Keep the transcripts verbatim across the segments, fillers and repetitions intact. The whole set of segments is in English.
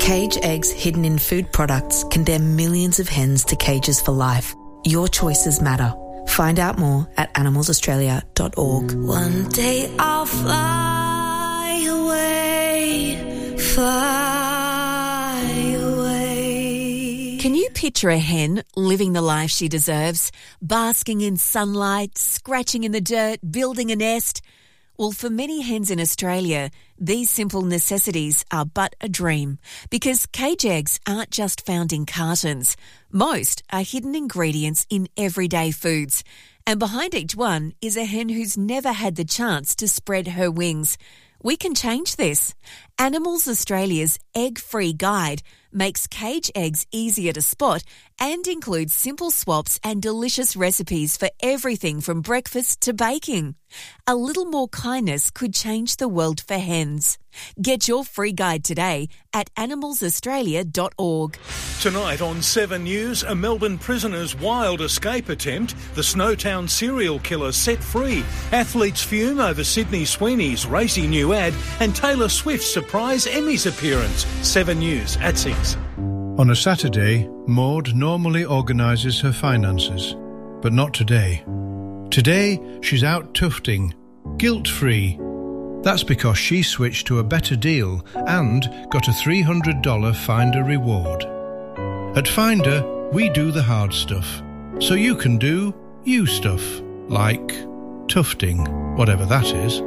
Cage eggs hidden in food products condemn millions of hens to cages for life. Your choices matter. Find out more at animals australia dot org. One day I'll fly away, fly away. Can you picture a hen living the life she deserves, basking in sunlight, scratching in the dirt, building a nest? Well, for many hens in Australia, these simple necessities are but a dream, because cage eggs aren't just found in cartons. Most are hidden ingredients in everyday foods. And behind each one is a hen who's never had the chance to spread her wings. We can change this. Animals Australia's egg-free guide makes cage eggs easier to spot and includes simple swaps and delicious recipes for everything from breakfast to baking. A little more kindness could change the world for hens. Get your free guide today at animals australia dot org. Tonight on Seven News, a Melbourne prisoner's wild escape attempt, the Snowtown serial killer set free, athletes fume over Sydney Sweeney's racy new ad, and Taylor Swift's surprise Emmys appearance. Seven News at six. On a Saturday, Maud normally organises her finances, but not today. Today, she's out tufting, guilt-free. That's because she switched to a better deal and got a three hundred dollars Finder reward. At Finder, we do the hard stuff, so you can do you stuff, like tufting, whatever that is.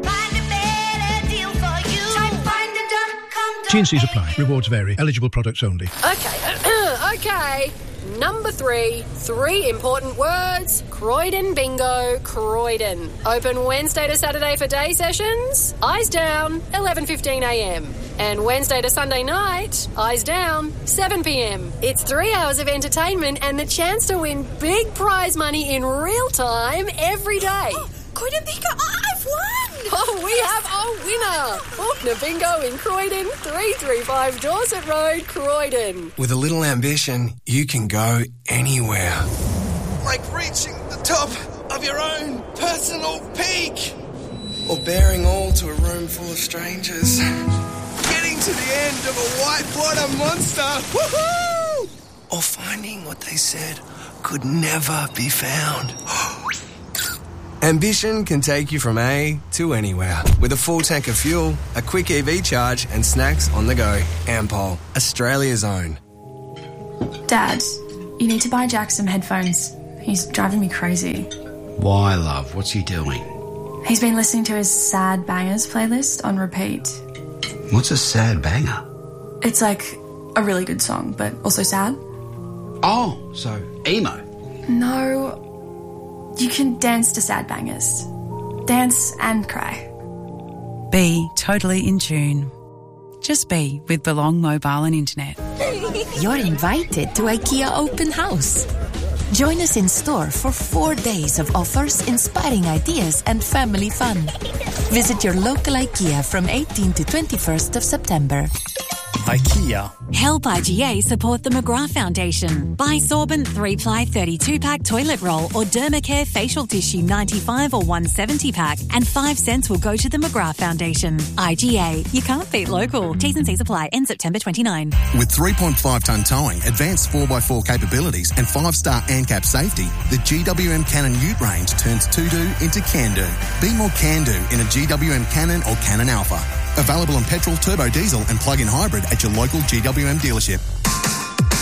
T and C's apply. Rewards vary. Eligible products only. Okay, okay. Number three, three important words. Croydon Bingo, Croydon. Open Wednesday to Saturday for day sessions. Eyes down, eleven fifteen a m. And Wednesday to Sunday night, eyes down, seven p m. It's three hours of entertainment and the chance to win big prize money in real time every day. Oh, Croydon Bingo, I've won! Oh, we have a winner! Faulkner Bingo in Croydon, three three five Dorset Road, Croydon. With a little ambition, you can go anywhere. Like reaching the top of your own personal peak. Or bearing all to a room full of strangers. Getting to the end of a whitewater monster. Woohoo! Or finding what they said could never be found. Ambition can take you from A to anywhere. With a full tank of fuel, a quick E V charge and snacks on the go. Ampol, Australia's own. Dad, you need to buy Jack some headphones. He's driving me crazy. Why, love? What's he doing? He's been listening to his Sad Bangers playlist on repeat. What's a sad banger? It's like a really good song, but also sad. Oh, so emo. No... You can dance to Sad Bangers. Dance and cry. Be totally in tune. Just be with Belong Mobile and Internet. You're invited to IKEA Open House. Join us in store for four days of offers, inspiring ideas and family fun. Visit your local IKEA from eighteenth to twenty-first of September. IKEA. Help I G A support the McGrath Foundation. Buy Sorbent three ply thirty-two pack toilet roll or Dermacare facial tissue ninety-five or one seventy pack and five cents will go to the McGrath Foundation. I G A. You can't beat local. T's and C's apply. End September twenty-ninth. With three point five tonne towing, advanced four by four capabilities and five star ANCAP safety, the G W M Cannon Ute range turns to-do into can-do. Be more can-do in a G W M Cannon or Cannon Alpha. Available on petrol, turbo diesel and plug-in hybrid at your local G W M dealership.